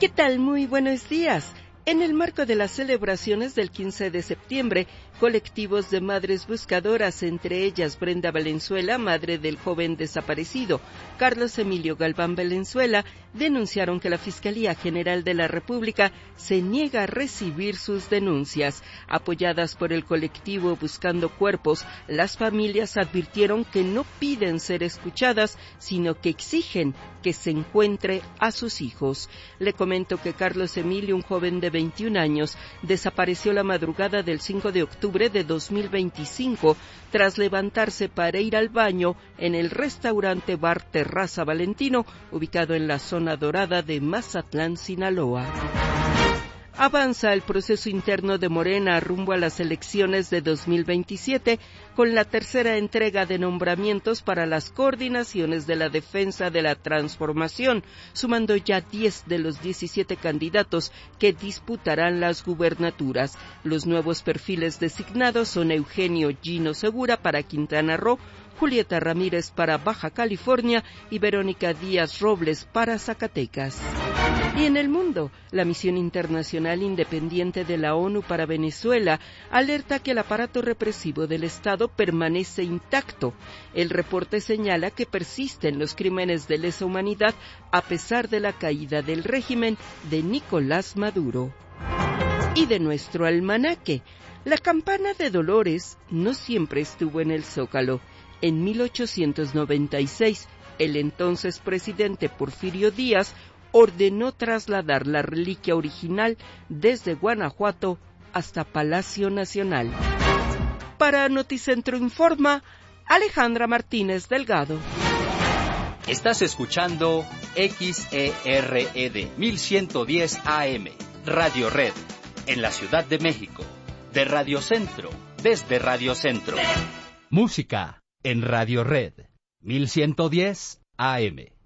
¿Qué tal? Muy buenos días. En el marco de las celebraciones del 15 de septiembre, colectivos de madres buscadoras, entre ellas Brenda Valenzuela, madre del joven desaparecido, Carlos Emilio Galván Valenzuela, denunciaron que la Fiscalía General de la República se niega a recibir sus denuncias. Apoyadas por el colectivo Buscando Cuerpos, las familias advirtieron que no piden ser escuchadas, sino que exigen que se encuentre a sus hijos. Le comento que Carlos Emilio, un joven de 21 años, desapareció la madrugada del 5 de octubre de 2025 tras levantarse para ir al baño en el restaurante Bar Terraza Valentino, ubicado en la zona dorada de Mazatlán, Sinaloa. Avanza el proceso interno de Morena rumbo a las elecciones de 2027 con la tercera entrega de nombramientos para las coordinaciones de la defensa de la transformación, sumando ya 10 de los 17 candidatos que disputarán las gubernaturas. Los nuevos perfiles designados son Eugenio Gino Segura para Quintana Roo, Julieta Ramírez para Baja California y Verónica Díaz Robles para Zacatecas. Y en el mundo, la Misión Internacional Independiente de la ONU para Venezuela alerta que el aparato represivo del Estado permanece intacto. El reporte señala que persisten los crímenes de lesa humanidad a pesar de la caída del régimen de Nicolás Maduro. Y de nuestro almanaque, la campana de Dolores no siempre estuvo en el Zócalo. En 1896, el entonces presidente Porfirio Díaz ordenó trasladar la reliquia original desde Guanajuato hasta Palacio Nacional. Para Noticentro Informa, Alejandra Martínez Delgado. Estás escuchando XERED 1110 AM, Radio Red, en la Ciudad de México, de Radio Centro, desde Radio Centro. Música en Radio Red 1110 AM.